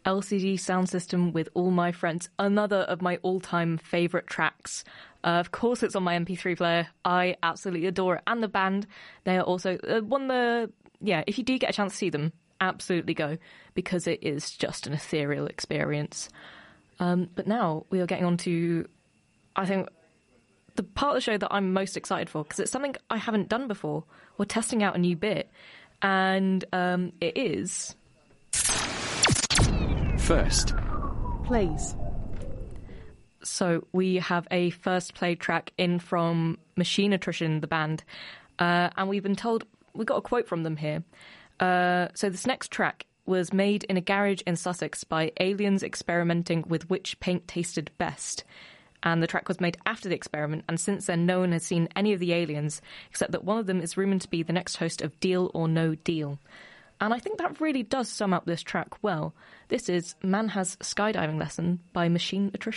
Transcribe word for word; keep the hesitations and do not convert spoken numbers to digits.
L C D sound system with All My Friends, another of my all-time favourite tracks. Uh, of course, it's on my M P three player. I absolutely adore it. And the band, they are also uh, one of the... Yeah, if you do get a chance to see them, absolutely go, because it is just an ethereal experience. Um, but now we are getting on to, I think, the part of the show that I'm most excited for, because it's something I haven't done before. We're testing out a new bit, and um, it is... First Plays. So we have a first play track in from Machine Attrition, the band, uh, and we've been told, we got a quote from them here. Uh, so this next track was made in a garage in Sussex by aliens experimenting with which paint tasted best. And the track was made after the experiment, and since then no one has seen any of the aliens, except that one of them is rumoured to be the next host of Deal or No Deal. And I think that really does sum up this track well. This is Man Has Skydiving Lesson by Machine Attrition.